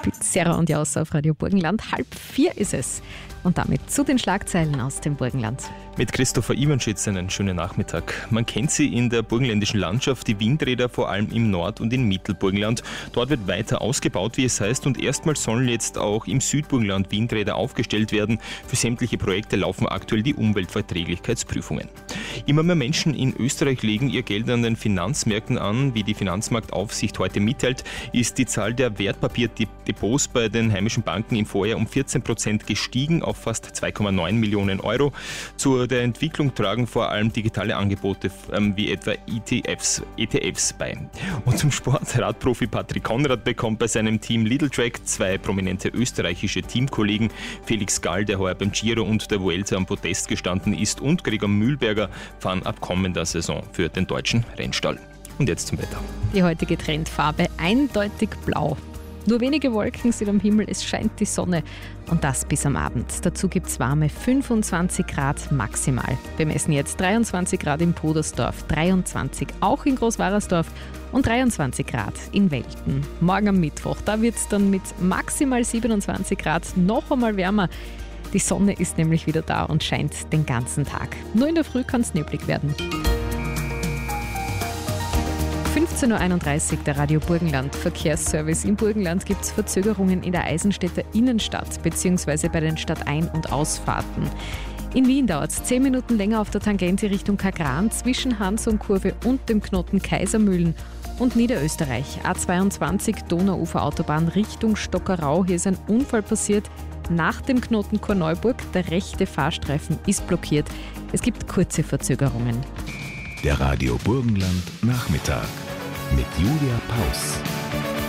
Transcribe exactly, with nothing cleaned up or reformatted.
spielt Serra und Jausa auf Radio Burgenland. Halb vier ist es. Und damit zu den Schlagzeilen aus dem Burgenland. Mit Christopher Iwanschitz einen schönen Nachmittag. Man kennt sie in der burgenländischen Landschaft, die Windräder vor allem im Nord- und im Mittelburgenland. Dort wird weiter ausgebaut, wie es heißt, und erstmals sollen jetzt auch im Südburgenland Windräder aufgestellt werden. Für sämtliche Projekte laufen aktuell die Umweltverträglichkeitsprüfungen. Immer mehr Menschen in Österreich legen ihr Geld an den Finanzmärkten an. Wie die Finanzmarktaufsicht heute mitteilt, ist die Zahl der Wertpapierdepots bei den heimischen Banken im Vorjahr um vierzehn Prozent gestiegen auf fast zwei Komma neun Millionen Euro. Zur der Entwicklung tragen vor allem digitale Angebote ähm, wie etwa E T Fs, E T Fs bei. Und zum Sport. Radprofi Patrick Konrad bekommt bei seinem Team Lidl Track zwei prominente österreichische Teamkollegen. Felix Gall, der heuer beim Giro und der Vuelta am Podest gestanden ist, und Gregor Mühlberger fahren ab kommender Saison für den deutschen Rennstall. Und jetzt zum Wetter. Die heutige Trendfarbe eindeutig blau. Nur wenige Wolken sind am Himmel, es scheint die Sonne und das bis am Abend. Dazu gibt es warme fünfundzwanzig Grad maximal. Wir messen jetzt dreiundzwanzig Grad in Podersdorf, dreiundzwanzig auch in Großwarersdorf und dreiundzwanzig Grad in Welten. Morgen am Mittwoch, da wird es dann mit maximal siebenundzwanzig Grad noch einmal wärmer. Die Sonne ist nämlich wieder da und scheint den ganzen Tag. Nur in der Früh kann es neblig werden. fünfzehn Uhr einunddreißig, der Radio Burgenland Verkehrsservice. Im Burgenland gibt es Verzögerungen in der Eisenstädter Innenstadt bzw. bei den Stadtein- und Ausfahrten. In Wien dauert es zehn Minuten länger auf der Tangente Richtung Kagran zwischen Hansung-Kurve und dem Knoten Kaisermühlen. Und Niederösterreich, A zweiundzwanzig Donauuferautobahn Richtung Stockerau. Hier ist ein Unfall passiert. Nach dem Knoten Korneuburg, der rechte Fahrstreifen ist blockiert. Es gibt kurze Verzögerungen. Der Radio Burgenland Nachmittag mit Julia Paus.